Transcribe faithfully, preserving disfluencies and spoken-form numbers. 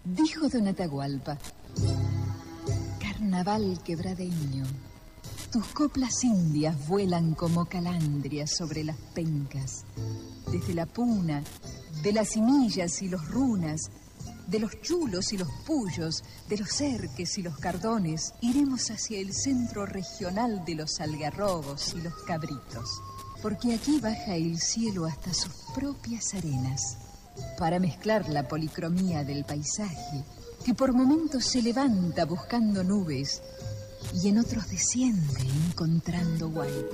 Dijo don Atahualpa: carnaval quebradeño, tus coplas indias vuelan como calandrias sobre las pencas. Desde la puna, de las simillas y los runas, de los chulos y los puyos, de los cerques y los cardones, iremos hacia el centro regional de los algarrobos y los cabritos, porque aquí baja el cielo hasta sus propias arenas, para mezclar la policromía del paisaje, que por momentos se levanta buscando nubes y en otros desciende encontrando guay.